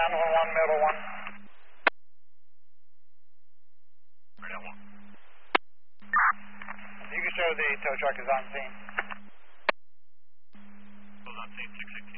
ground 1-1, middle 1. You can show the tow truck is on scene. Was on scene 616.